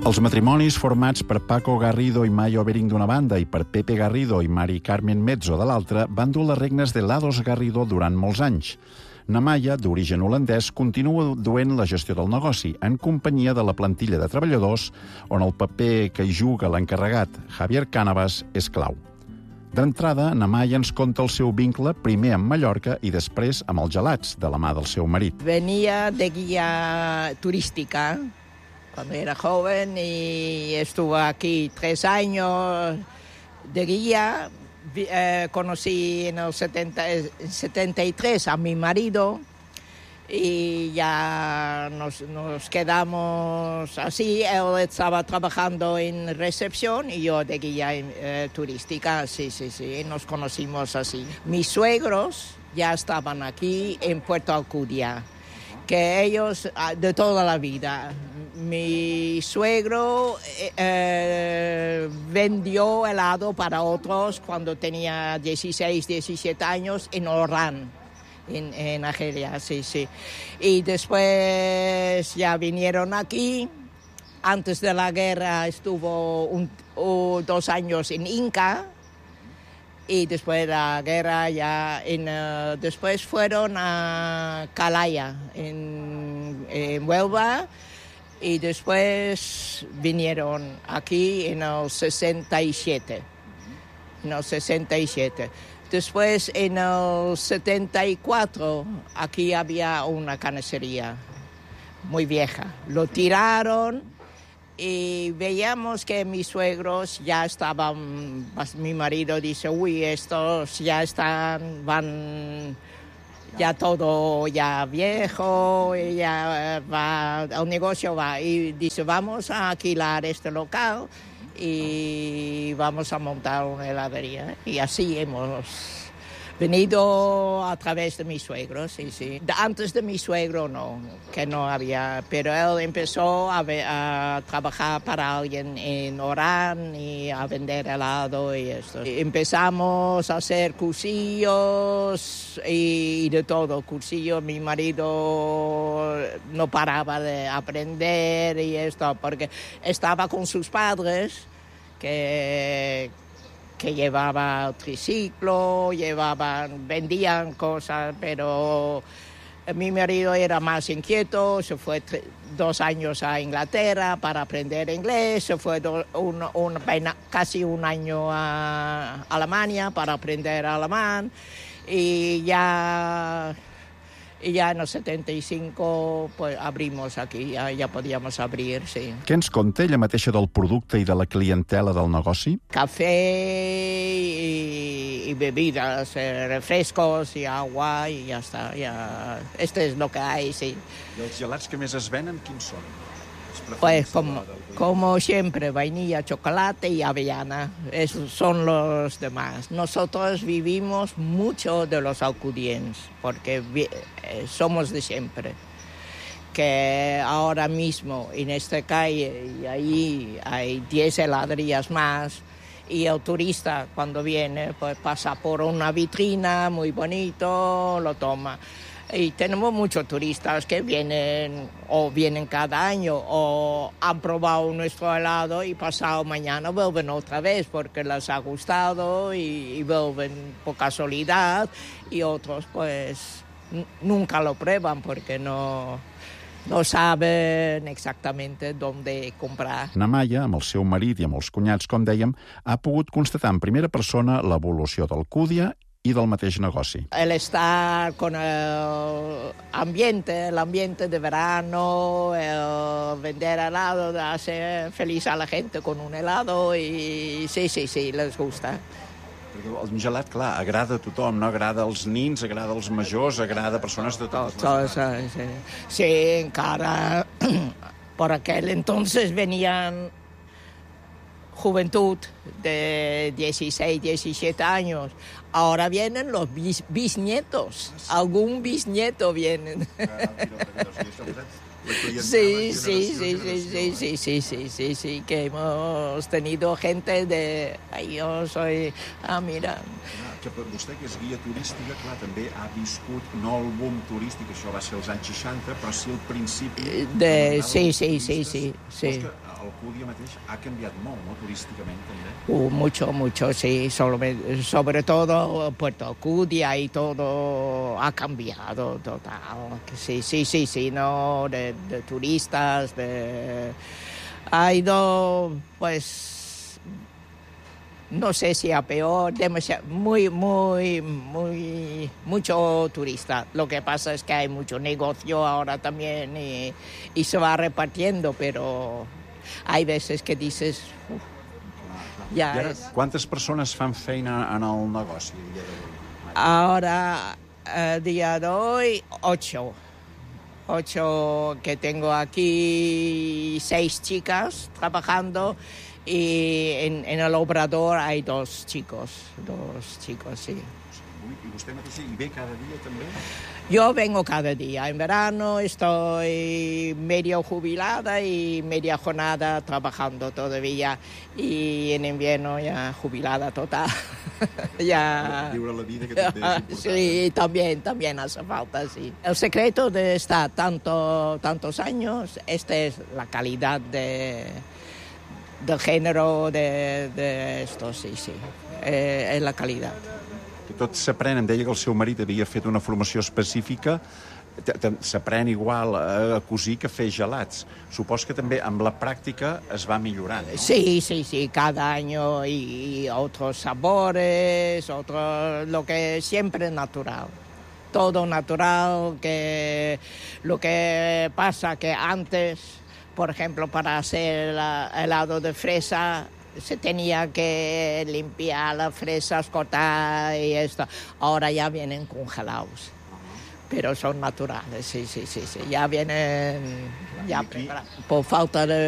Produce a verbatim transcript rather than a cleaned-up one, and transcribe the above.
Els matrimonis formats per Paco Garrido i Mayo Bering d'una banda i per Pepe Garrido i Mari Carmen Mezzo de l'altra van dur les regnes de Lados Garrido durant molts anys. Namaya, d'origen holandès, continua duent la gestió del negoci en companyia de la plantilla de treballadors on el paper que hi juga l'encarregat, Javier Cánovas, és clau. D'entrada, Namaya ens conta el seu vincle primer amb Mallorca i després amb els gelats, de la mà del seu marit. Venia de guia turística cuando era joven y estuve aquí tres años de guía. Eh, conocí en el setenta y tres a mi marido y ya nos, nos quedamos así. Él estaba trabajando en recepción y yo de guía eh, turística, sí, sí, sí, nos conocimos así. Mis suegros ya estaban aquí en Puerto Alcudia, que ellos de toda la vida. Mi suegro eh, vendió helado para otros cuando tenía dieciséis, diecisiete años en Orán, en, en Argelia, sí, sí. Y después ya vinieron aquí. Antes de la guerra estuvo un, uh, dos años en Inca. Y después de la guerra ya en, uh, después fueron a Calaya, en, en Huelva. Y después vinieron aquí en el sesenta y siete. En el sesenta y siete. Después, en el setenta y cuatro, aquí había una carnicería muy vieja. Lo tiraron y veíamos que mis suegros ya estaban... Mi marido dice, uy, estos ya están, van... ya todo ya viejo, y ya va, el negocio va. Y dice, vamos a alquilar este local y vamos a montar una heladería. Y así hemos venido a través de mi suegro, sí, sí. Antes de mi suegro no, que no había, pero él empezó a, ve, a trabajar para alguien en Orán y a vender helado y esto. Empezamos a hacer cursillos y de todo, cursillos. Mi marido no paraba de aprender y esto, porque estaba con sus padres que... que llevaba triciclo, llevaban, vendían cosas, pero mi marido era más inquieto, se fue tre- dos años a Inglaterra para aprender inglés, se fue do, un, un, casi un año a Alemania para aprender alemán, y ya... I ja en el setenta i cinc pues, abrimos aquí, ja, ja podíamos abrir, sí. Què ens conta ella mateixa del producte i de la clientela del negoci? Café y, y bebidas, eh, refrescos y agua y ya está. Ya. Esto es lo que hay, sí. I els gelats que més es venen, quins són? Pues como, como siempre, vainilla, chocolate y avellana. Esos son los demás. Nosotros vivimos mucho de los alcudienses, porque eh, somos de siempre. Que ahora mismo en esta calle y ahí hay diez heladerías más, y el turista cuando viene pues pasa por una vitrina muy bonito, lo toma. Y tenemos muchos turistas que vienen o vienen cada año o han probado nuestro helado y pasado mañana vuelven otra vez porque les ha gustado y, y vuelven por casualidad, y otros pues n- nunca lo prueban porque no... no saben exactamente dónde comprar. Namaya, amb el seu marit i amb els cunyats, com dèiem, ha pogut constatar en primera persona l'evolució d'Alcúdia y del mateix negoci. El estar con el ambiente, el ambiente de verano, el vender helado, hacer feliz a la gente con un helado y sí, sí, sí, les gusta. Perquè el gelat, clar, agrada a tothom, no? Agrada als nins, agrada als majors, agrada a persones de totes les edats. Sí, sí, encara por aquel entonces venían juventud de dieciséis, diecisiete años. Ahora vienen los bis, bisnietos. Algún bisnieto vienen. Sí, sí, sí, sí, sí, sí, sí, sí, sí, sí, que hemos tenido gente de... Ay, yo soy... Ah, mira... Que vostè, que és guia turística, clar, també ha viscut, no el boom turístic, això va ser als anys seixanta, però sí el principi... De... Sí, sí, sí, sí, sí. Que Alcúdia mateix ha canviat molt, no?, turísticament, també. Uh, mucho, mucho, sí. Sobre, sobre todo Puerto Alcudia y todo ha cambiado total. Sí, sí, sí, sí, no, de, de turistas, de... Ha ido, pues, no sé si a peor, demasiado, muy, muy, muy, mucho turista. Lo que pasa es que hay mucho negocio ahora también y, y se va repartiendo, pero hay veces que dices... Uf, ja I ara, és... quantes persones fan feina en el negoci a dia d'avui? Ahora, a día de hoy, ocho. Ocho que tengo aquí, seis chicas trabajando y en, en el obrador hay dos chicos, dos chicos, sí. I vostè mateixa hi ve cada dia, també? Yo vengo cada día. En verano estoy medio jubilada y media jornada trabajando todavía. Y en invierno ya jubilada total. ya... Viure la vida, que també és important. Sí, también, también hace falta, sí. El secreto de estar tanto, tantos años, esta es la calidad de, del género de, de esto, sí, sí. Eh, es la calidad. Que tot s'aprèn, em deia que el seu marit havia fet una formació específica, s'aprèn igual a cosir que a fer gelats. Supos que també amb la pràctica es va millorant, no? Sí, sí, sí, cada año y, y otros sabores, otro, lo que siempre natural. Todo natural, que lo que pasa que antes, por ejemplo, para hacer helado de fresa, se tenía que limpiar las fresas, cortar y esto. Ahora ya vienen congelados. Pero son naturales, sí, sí, sí, sí. Ya vienen ya preparados. Por falta de